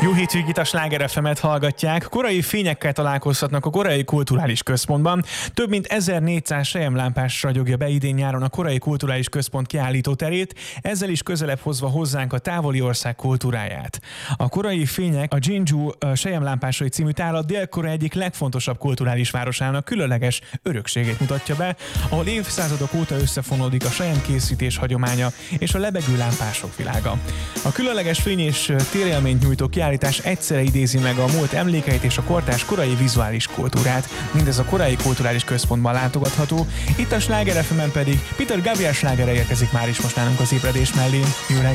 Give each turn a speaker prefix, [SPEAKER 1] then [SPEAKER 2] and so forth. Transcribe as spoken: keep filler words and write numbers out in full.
[SPEAKER 1] Jó hétvégét, a Sláger ef emet hallgatják. Korai fényekkel találkozhatnak a Korai Kulturális Központban. Több mint ezernégyszáz selyemlámpás ragyogja be idén-nyáron a Korai Kulturális Központ kiállítóterét, ezzel is közelebb hozva hozzánk a távoli ország kultúráját. A korai fények a Jinju selyemlámpásai című tárlat Dél-Korea egyik legfontosabb kulturális városának különleges örökségét mutatja be, ahol évszázadok óta összefonódik a selyemkészítés hagyománya és a lebegő lámpások világa. A különleges fény és térélményt nyújtó kiállítás egyszerre idézi meg a múlt emlékeit és a kortárs korai vizuális kultúrát. Mindez a Korai Kulturális Központban látogatható. Itt a Sláger ef emen pedig Peter Gabriel slágere érkezik már is most nálunk az ébredés mellé. Jó reggelt!